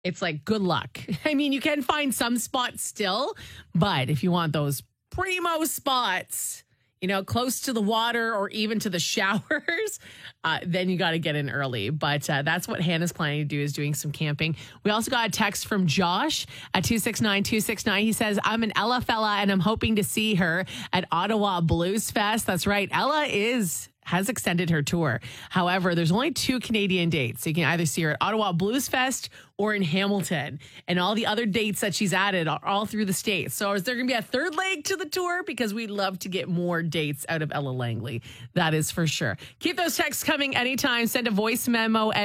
It's like, good luck. I mean, you can find some spots still, but if you want those primo spots, close to the water or even to the showers, then you got to get in early. But that's what Hannah's planning to do, is doing some camping. We also got a text from Josh at 269-269. He says, I'm an Ella fella and I'm hoping to see her at Ottawa Blues Fest. That's right. Ella has extended her tour. However, there's only 2 Canadian dates. So you can either see her at Ottawa Blues Fest or in Hamilton. And all the other dates that she's added are all through the States. So is there going to be a third leg to the tour? Because we'd love to get more dates out of Ella Langley. That is for sure. Keep those texts coming anytime. Send a voice memo